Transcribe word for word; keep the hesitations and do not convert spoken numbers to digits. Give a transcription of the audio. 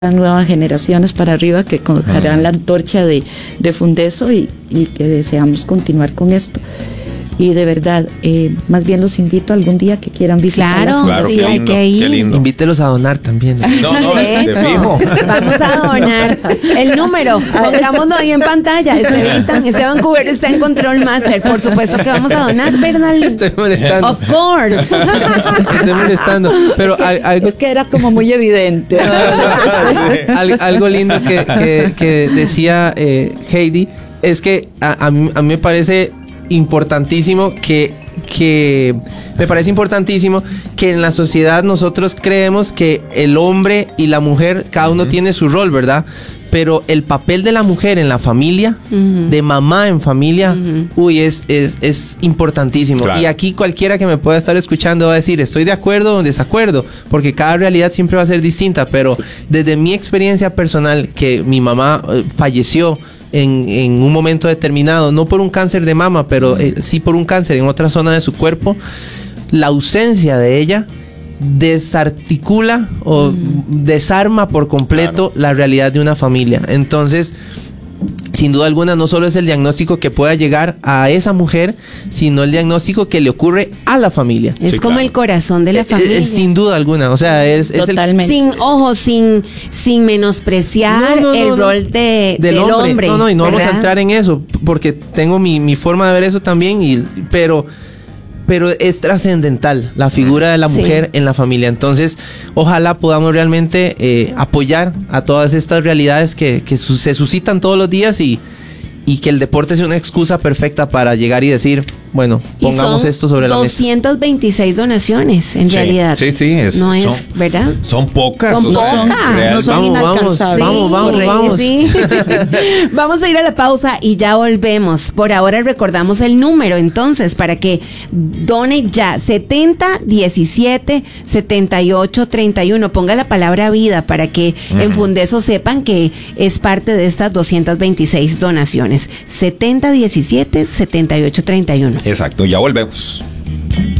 nuevas generaciones para arriba que cogerán uh-huh. la antorcha de, de Fundeso y, y que deseamos continuar con esto. Y de verdad, eh, más bien los invito algún día que quieran visitar claro, la Fundación. Claro, qué lindo, qué lindo. Invítelos a donar también. No, no, de fijo. Vamos a donar el número, pongámoslo ahí en pantalla. Esteban, Esteban Cubero está en Control Master. Por supuesto que vamos a donar, Bernal. Estoy molestando. Of course. Estoy molestando. Pero es que, al, algo es que era como muy evidente. Al, algo lindo que, que, que decía eh, Heidi es que a, a, mí, a mí me parece importantísimo que, que me parece importantísimo que en la sociedad nosotros creemos que el hombre y la mujer, cada uno uh-huh. tiene su rol, ¿verdad? Pero el papel de la mujer en la familia, uh-huh. de mamá en familia, uh-huh. uy, es, es, es importantísimo. Claro. Y aquí cualquiera que me pueda estar escuchando va a decir, estoy de acuerdo o en desacuerdo, porque cada realidad siempre va a ser distinta, pero sí. desde mi experiencia personal, que mi mamá eh, falleció En, en un momento determinado, no por un cáncer de mama, pero eh, sí por un cáncer en otra zona de su cuerpo, la ausencia de ella desarticula o mm. desarma por completo claro. la realidad de una familia. Entonces, sin duda alguna, no solo es el diagnóstico que pueda llegar a esa mujer, sino el diagnóstico que le ocurre a la familia. Es sí, como claro. el corazón de la familia. Eh, eh, sin duda alguna, o sea, es, es el... Sin, ojo, sin, sin menospreciar no, no, no, el no, rol de, del, del hombre. hombre. No, no, y no ¿verdad? Vamos a entrar en eso, porque tengo mi, mi forma de ver eso también, y, pero... pero es trascendental la figura de la mujer sí. en la familia. Entonces, ojalá podamos realmente eh, apoyar a todas estas realidades que, que su- se suscitan todos los días y, y que el deporte sea una excusa perfecta para llegar y decir, bueno, pongamos esto sobre la mesa. doscientas veintiséis donaciones, en sí, realidad. Sí, sí. Es, no es, son, ¿verdad? Son pocas. Son o sea, pocas. real, No son vamos, inalcanzables. vamos, vamos, Sí, vamos. sí. Vamos a ir a la pausa y ya volvemos. Por ahora recordamos el número, entonces, para que done ya. setenta diecisiete setenta y ocho treinta y uno. Ponga la palabra vida para que uh-huh. en Fundeso sepan que es parte de estas doscientas veintiséis donaciones. setenta diecisiete setenta y ocho treinta y uno. Exacto, ya volvemos.